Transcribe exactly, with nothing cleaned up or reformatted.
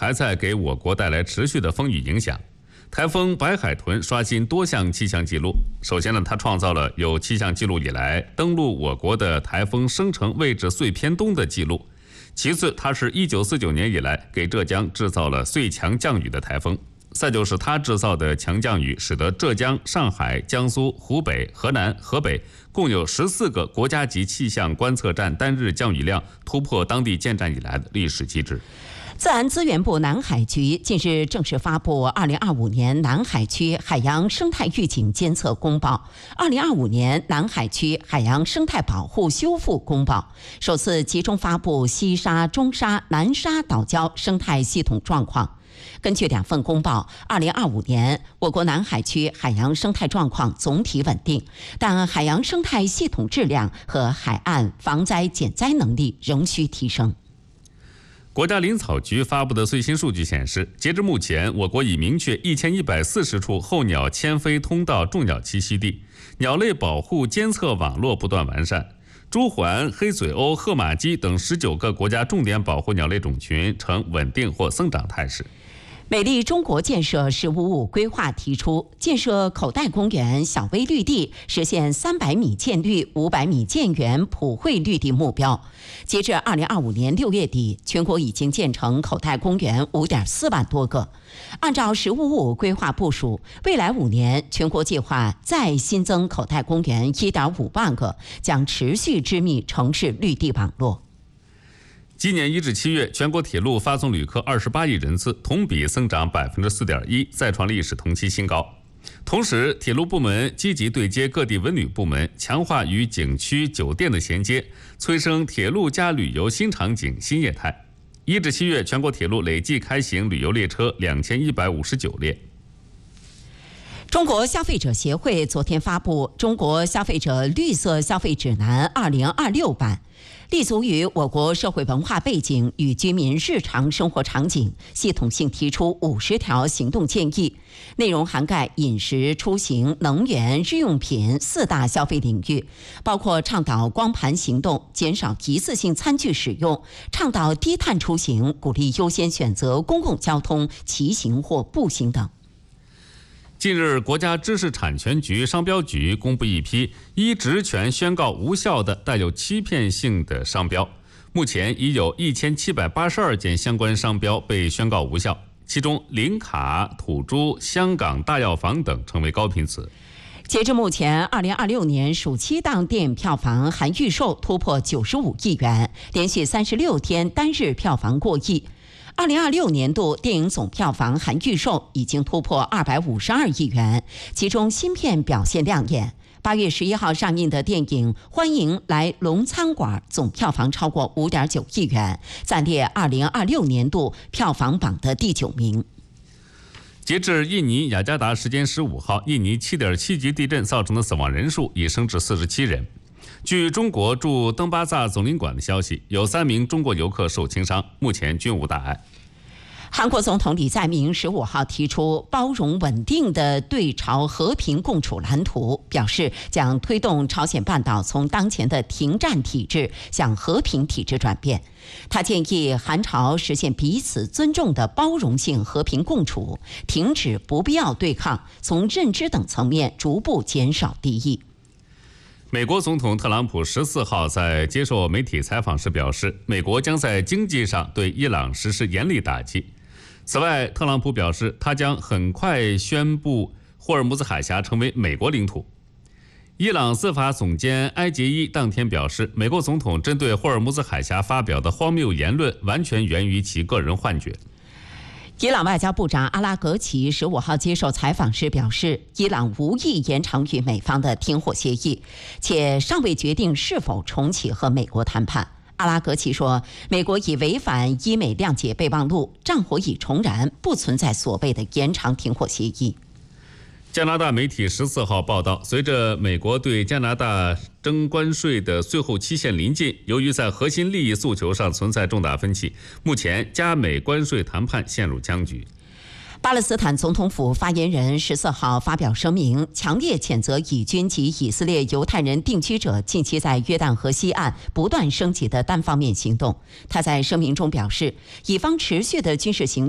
还在给我国带来持续的风雨影响。台风白海豚刷新多项气象记录。首先呢，它创造了有气象记录以来登陆我国的台风生成位置最偏东的记录。其次，它是一九四九年以来给浙江制造了最强降雨的台风。再就是它制造的强降雨，使得浙江、上海、江苏、湖北、河南、河北共有十四个国家级气象观测站单日降雨量突破当地建站以来的历史极值。 自然资源部南海局近日正式发布二零二五年南海区海洋生态预警监测公报、二零二五年南海区海洋生态保护修复公报，首次集中发布西沙、中沙、南沙岛礁生态系统状况。根据两份公报，二零二五年我国南海区海洋生态状况总体稳定，但海洋生态系统质量和海岸防灾减灾能力仍需提升。 国家林草局发布的最新数据显示，截至目前，我国已明确一千一百四十处候鸟迁飞通道重鸟栖息地，鸟类保护监测网络不断完善。朱鹮、黑嘴鸥、褐马鸡等十九个国家重点保护鸟类种群呈稳定或增长态势。 美丽中国建设“十五五”规划提出，建设口袋公园小微绿地，实现三百米建绿、五百米建园普惠绿地目标。截至二零二五年六月底，全国已经建成口袋公园五点四万多个。按照“十五五”规划部署，未来五年全国计划再新增口袋公园一点五万个，将持续织密城市绿地网络。 今年一至七月，全国铁路发送旅客二十八亿人次，同比增长百分之四点一，再创历史同期新高。同时，铁路部门积极对接各地文旅部门，强化与景区、酒店的衔接，催生铁路加旅游新场景、新业态。一至七月，全国铁路累计开行旅游列车两千一百五十九列。 中国消费者协会昨天发布《中国消费者绿色消费指南二零二六版》，立足于我国社会文化背景与居民日常生活场景，系统性提出五十条行动建议，内容涵盖饮食、出行、能源、日用品四大消费领域，包括倡导光盘行动，减少一次性餐具使用，倡导低碳出行，鼓励优先选择公共交通、骑行或步行等。 近日，国家知识产权局、商标局公布一批依职权宣告无效的带有欺骗性的商标。目前已有一千七百八十二件相关商标被宣告无效，其中零卡、土猪、香港大药房等成为高频词。 截至目前，二零二六年暑期档电影票房含预售突破九十五亿元，连续三十六天单日票房过亿。二零二六年度电影总票房含预售已经突破二百五十二亿元，其中新片表现亮眼。八月十一号上映的电影《欢迎来龙餐馆》总票房超过五点九亿元，暂列二零二六年度票房榜的第九名。 截至印尼雅加达时间十五号，印尼七点七级地震造成的死亡人数已升至四十七人。据中国驻登巴萨总领馆的消息，有三名中国游客受轻伤，目前均无大碍。 韩国总统李在明十五号提出包容稳定的对朝和平共处蓝图，表示将推动朝鲜半岛从当前的停战体制向和平体制转变。他建议韩朝实现彼此尊重的包容性和平共处，停止不必要对抗，从认知等层面逐步减少敌意。 美国总统特朗普十四号在接受媒体采访时表示，美国将在经济上对伊朗实施严厉打击。此外，特朗普表示，他将很快宣布霍尔木兹海峡成为美国领土。伊朗司法总监埃杰伊当天表示，美国总统针对霍尔木兹海峡发表的荒谬言论完全源于其个人幻觉。 伊朗外交部长阿拉格齐十五号接受采访时表示，伊朗无意延长与美方的停火协议，且尚未决定是否重启和美国谈判。阿拉格齐说，美国已违反伊美谅解备忘录，战火已重燃，不存在所谓的延长停火协议。 加拿大媒体十四号报道，随着美国对加拿大征关税的最后期限临近，由于在核心利益诉求上存在重大分歧，目前加美关税谈判陷入僵局。 巴勒斯坦总统府发言人十四号发表声明，强烈谴责以军及以色列犹太人定居者近期在约旦河西岸不断升级的单方面行动。他在声明中表示，以方持续的军事行动